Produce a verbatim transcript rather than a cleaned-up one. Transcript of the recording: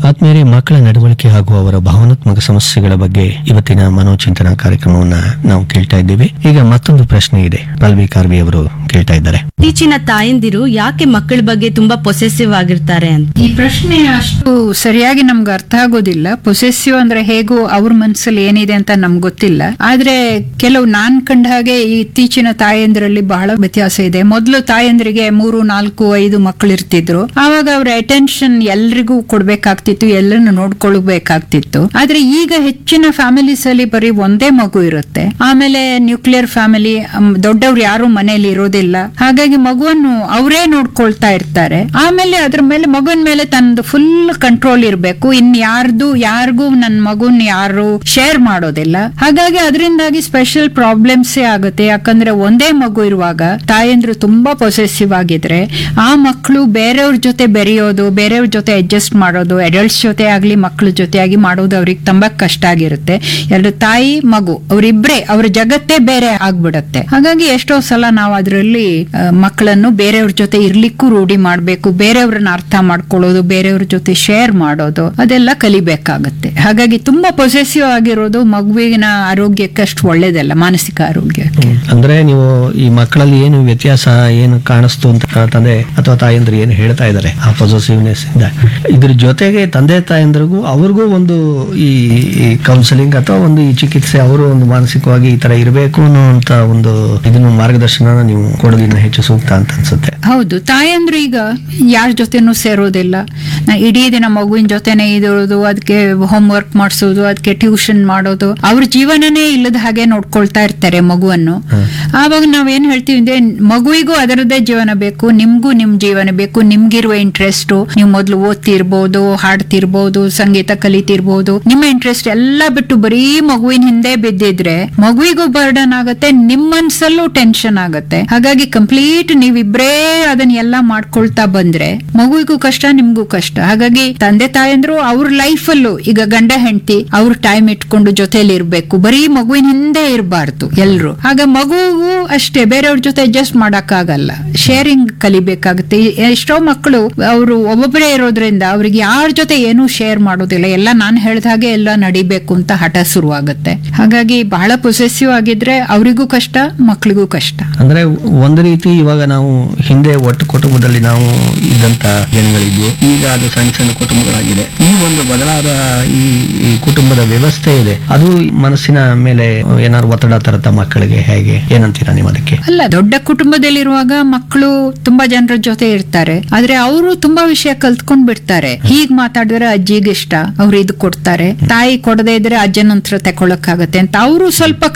ಆತ್ಮೀಯರೇ, ಮಕ್ಕಳ ನಡವಳಿಕೆ ಹಾಗೂ ಅವರ ಭಾವನಾತ್ಮಕ ಸಮಸ್ಯೆಗಳ ಬಗ್ಗೆ ಇವತ್ತಿನ ಮನೋಚಿಂತನ ಕಾರ್ಯಕ್ರಮವನ್ನ ನಾವು ಕೇಳ್ತಾ ಇದ್ದೇವೆ. ಈಗ ಮತ್ತೊಂದು ಪ್ರಶ್ನೆ ಇದೆ, ಪಲ್ವಿ ಕಾರ್ವಿ ಅವರು ಕೇಳ್ತಾ ಇದ್ದಾರೆ. ಇತ್ತೀಚಿನ ತಾಯಂದಿರು ಯಾಕೆ ಮಕ್ಕಳ ಬಗ್ಗೆ ತುಂಬಾ ಪೊಸೆಸಿವ್ ಆಗಿರ್ತಾರೆ ಅಂತ. ಈ ಪ್ರಶ್ನೆ ಅಷ್ಟು ಸರಿಯಾಗಿ ನಮ್ಗೆ ಅರ್ಥ ಆಗೋದಿಲ್ಲ. ಪೊಸೆಸಿವ್ ಅಂದ್ರೆ ಹೇಗೂ ಅವ್ರ ಮನಸ್ಸಲ್ಲಿ ಏನಿದೆ ಅಂತ ನಮ್ಗೆ ಗೊತ್ತಿಲ್ಲ. ಆದ್ರೆ ಕೆಲವು ನಾನ್ ಕಂಡ ಹಾಗೆ ಈ ಇತ್ತೀಚಿನ ತಾಯಂದಿರಲ್ಲಿ ಬಹಳ ವ್ಯತ್ಯಾಸ ಇದೆ. ಮೊದಲು ತಾಯಂದ್ರಿಗೆ ಮೂರು ನಾಲ್ಕು ಐದು ಮಕ್ಕಳು ಇರ್ತಿದ್ರು. ಆವಾಗ ಅವ್ರ ಅಟೆನ್ಷನ್ ಎಲ್ರಿಗೂ ಕೊಡ್ಬೇಕಾಗ್ತಿತ್ತು, ಎಲ್ಲರನ್ನು ನೋಡ್ಕೊಳ್ಬೇಕಾಗ್ತಿತ್ತು. ಆದ್ರೆ ಈಗ ಹೆಚ್ಚಿನ ಫ್ಯಾಮಿಲೀಸ್ ಅಲ್ಲಿ ಬರೀ ಒಂದೇ ಮಗು ಇರುತ್ತೆ. ಆಮೇಲೆ ನ್ಯೂಕ್ಲಿಯರ್ ಫ್ಯಾಮಿಲಿ, ದೊಡ್ಡವ್ರು ಯಾರು ಮನೆಯಲ್ಲಿ ಇರೋದಿಲ್ಲ. ಹಾಗಾಗಿ ಮಗುವನ್ನು ಅವರೇ ನೋಡ್ಕೊಳ್ತಾ ಇರ್ತಾರೆ. ಆಮೇಲೆ ಅದ್ರ ಮೇಲೆ ಮಗುವಿನ ಮೇಲೆ ತನ್ನದು ಫುಲ್ ಕಂಟ್ರೋಲ್ ಇರಬೇಕು. ಇನ್ ಯಾರ್ದು ಯಾರಿಗೂ ನನ್ನ ಮಗುನ್ ಯಾರು ಶೇರ್ ಮಾಡೋದಿಲ್ಲ. ಹಾಗಾಗಿ ಅದರಿಂದಾಗಿ ಸ್ಪೆಷಲ್ ಪ್ರಾಬ್ಲಮ್ಸ್ ಆಗುತ್ತೆ. ಯಾಕಂದ್ರೆ ಒಂದೇ ಮಗು ಇರುವಾಗ ತಾಯಂದ್ರು ತುಂಬಾ ಪೊಸೆಸಿವ್ ಆಗಿದ್ರೆ ಆ ಮಕ್ಕಳು ಬೇರೆಯವ್ರ ಜೊತೆ ಬೆರೆಯೋದು, ಬೇರೆಯವ್ರ ಜೊತೆ ಅಡ್ಜಸ್ಟ್ ಮಾಡೋದು, ಅಡಲ್ಟ್ಸ್ ಜೊತೆ ಆಗ್ಲಿ ಮಕ್ಕಳ ಜೊತೆ ಆಗಿ ಮಾಡೋದು ಅವ್ರಿಗೆ ತುಂಬಾ ಕಷ್ಟ ಆಗಿರುತ್ತೆ. ಎರಡು ತಾಯಿ ಮಗು ಅವರಿಬ್ರೆ, ಅವ್ರ ಜಗತ್ತೇ ಬೇರೆ ಆಗ್ಬಿಡತ್ತೆ. ಹಾಗಾಗಿ ಎಷ್ಟೋ ಸಲ ನಾವು ಅದರಲ್ಲಿ ಮಕ್ಕಳನ್ನು ಬೇರೆಯವ್ರ ಜೊತೆ ಇರ್ಲಿಕ್ಕೂ ರೂಢಿ ಮಾಡ್ಬೇಕು. ಬೇರೆಯವ್ರನ್ನ ಅರ್ಥ ಮಾಡ್ಕೊಳ್ಳೋದು, ಬೇರೆಯವ್ರ ಜೊತೆ ಶೇರ್ ಮಾಡೋದು, ಅದೆಲ್ಲ ಕಲಿಬೇಕಾಗತ್ತೆ. ಹಾಗಾಗಿ ತುಂಬಾ ಪೊಸೆಸಿವ್ ಆಗಿರೋದು ಮಗುವಿನ ಆರೋಗ್ಯಕ್ಕೆ ಅಷ್ಟು ಒಳ್ಳೇದಲ್ಲ, ಮಾನಸಿಕ ಆರೋಗ್ಯ. ಅಂದ್ರೆ ನೀವು ಈ ಮಕ್ಕಳಲ್ಲಿ ಏನು ವ್ಯತ್ಯಾಸ ಏನು ಕಾಣಿಸ್ತು ಅಂತ ತಂದೆ ಅಥವಾ ತಾಯಂದ್ರು ಏನು ಹೇಳ್ತಾ ಇದ್ದಾರೆ ಆ ಪೊಸೆಸಿವ್ನೆಸ್ ಇಂದ, ಇದ್ರ ಜೊತೆಗೆ ತಂದೆ ತಾಯಂದ್ರಿಗೂ ಅವ್ರಿಗೂ ಒಂದು ಈ ಕೌನ್ಸಿಲಿಂಗ್ ಅಥವಾ ಒಂದು ಈ ಚಿಕಿತ್ಸೆ, ಅವರು ಒಂದು ಮಾನಸಿಕವಾಗಿ ಈ ತರ ಇರಬೇಕು ಅನ್ನುವಂತ ಒಂದು ಇದನ್ನು ಮಾರ್ಗದರ್ಶನ ನೀವು ಕೊಡೋದಿನ್ನ ಹೆಚ್ಚು ಸೂಕ್ತ ಅಂತ ಅನ್ಸುತ್ತೆ. ಹೌದು, ತಾಯಂದ್ರು ಈಗ ಯಾರ ಜೊತೆನೂ ಸೇರೋದಿಲ್ಲ. ಇಡೀ ದಿನ ಮಗುವಿನ ಜೊತೆನೆ ಇರೋದು, ಅದಕ್ಕೆ ಹೋಮ್ ವರ್ಕ್ ಮಾಡಿಸೋದು, ಅದಕ್ಕೆ ಟ್ಯೂಷನ್ ಮಾಡೋದು, ಅವ್ರ ಜೀವನನೇ ಇಲ್ಲದ ಹಾಗೆ ನೋಡ್ಕೊಳ್ತಾ ಇರ್ತಾರೆ ಮಗುವನ್ನು. ಆವಾಗ ನಾವೇನ್ ಹೇಳ್ತೀವಿ ಅಂದ್ರೆ, ಮಗುವಿಗೂ ಅದರದ್ದೇ ಜೀವನ ಬೇಕು, ನಿಮ್ಗೂ ನಿಮ್ ಜೀವನ ಬೇಕು. ನಿಮ್ಗಿರುವ ಇಂಟ್ರೆಸ್ಟ್, ನೀವು ಮೊದ್ಲು ಓದ್ತಿರ್ಬೋದು, ಹಾಡ್ತಿರ್ಬೋದು, ಸಂಗೀತ ಕಲಿತಿರ್ಬೋದು, ನಿಮ್ಮ ಇಂಟ್ರೆಸ್ಟ್ ಎಲ್ಲ ಬಿಟ್ಟು ಬರೀ ಮಗುವಿನ ಹಿಂದೆ ಬಿದ್ದಿದ್ರೆ ಮಗುವಿಗೂ ಬರ್ಡನ್ ಆಗತ್ತೆ, ನಿಮ್ ಮನ್ಸಲ್ಲೂ ಟೆನ್ಷನ್ ಆಗತ್ತೆ. ಹಾಗಾಗಿ ಕಂಪ್ಲೀಟ್ ನೀವಿಬ್ರೇ ಅದನ್ನೆಲ್ಲ ಮಾಡ್ಕೊಳ್ತಾ ಬಂದ್ರೆ ಮಗುವಿಗೂ ಕಷ್ಟ, ನಿಮ್ಗೂ ಕಷ್ಟ. ಹಾಗಾಗಿ ತಂದೆ ತಾಯಂದ್ರು ಅವ್ರ ಲೈಫ್ ಅಲ್ಲೂ ಈಗ ಗಂಡ ಹೆಂಡತಿ ಅವ್ರ ಟೈಮ್ ಇಟ್ಕೊಂಡು ಜೊತೆಲಿ ಇರ್ಬೇಕು, ಬರೀ ಮಗುವಿನ ಹಿಂದೆ ಇರಬಾರ್ದು ಎಲ್ರು. ಆಗ ಮಗುಗೂ ಅಷ್ಟೇ ಬೇರೆಯವ್ರ ಜೊತೆ ಅಡ್ಜಸ್ಟ್ ಮಾಡಕ್ ಆಗಲ್ಲ, ಶೇರಿಂಗ್ ಕಲಿಬೇಕಾಗುತ್ತೆ. ಎಷ್ಟೋ ಮಕ್ಕಳು ಅವರು ಒಬ್ಬೊಬ್ಬರೇ ಇರೋದ್ರಿಂದ ಅವ್ರಿಗೆ ಯಾರ ಜೊತೆ ಏನೂ ಶೇರ್ ಮಾಡೋದಿಲ್ಲ, ಎಲ್ಲ ನಾನು ಹೇಳ್ದ ಹಾಗೆ ಎಲ್ಲ ನಡಿಬೇಕು ಅಂತ ಹಠ ಶುರುವಾಗುತ್ತೆ. ಹಾಗಾಗಿ ಬಹಳ ಪೊಸೆಸಿವ್ ಆಗಿದ್ರೆ ಅವರಿಗೂ ಕಷ್ಟ, ಮಕ್ಕಳಿಗೂ ಕಷ್ಟ. ಅಂದ್ರೆ ಒಂದು ರೀತಿ ಇವಾಗ ನಾವು ಹಿಂದೆ ಒಟ್ಟು ಕುಟುಂಬದಲ್ಲಿ ನಾವು ಇದ್ದಂತ ಜನಗಳಿದ್ವು, ಈಗ ಅದು ಸಣ್ಣ ಸಣ್ಣ ಕುಟುಂಬಗಳಾಗಿದೆ. ಈ ಒಂದು ಬದಲಾದ ಈ ಈ ಕುಟುಂಬದ ವ್ಯವಸ್ಥೆ ಇದೆ, ಅದು ಮನಸ್ಸಿನ ಮೇಲೆ ಏನಾದ್ರು ಒತ್ತಡ ತರತ್ತ ಮಕ್ಕಳಿಗೆ, ಹೇಗೆ ಏನಂತೀರಾ ನೀವು ಅದಕ್ಕೆ? ಅಲ್ಲ, ದೊಡ್ಡ ಕುಟುಂಬದಲ್ಲಿರುವಾಗ ಮಕ್ಕಳು ತುಂಬಾ ಜನರ ಜೊತೆ ಇರ್ತಾರೆ, ಆದ್ರೆ ಅವರು ತುಂಬಾ ವಿಷಯ ಕಲ್ತ್ಕೊಂಡ್ ಬಿಡ್ತಾರೆ. ಹೀಗ್ ಮಾತಾಡಿದ್ರೆ ಅಜ್ಜಿಗೆ ಇಷ್ಟ, ಅವ್ರು ಇದು ಕೊಡ್ತಾರೆ, ತಾಯಿ ಕೊಡದೇ ಇದ್ರೆ ಅಜ್ಜನ ಹತ್ರ ತಗೊಳಕ್ಕಾಗತ್ತೆ ಅಂತ ಅವರು ಸ್ವಲ್ಪ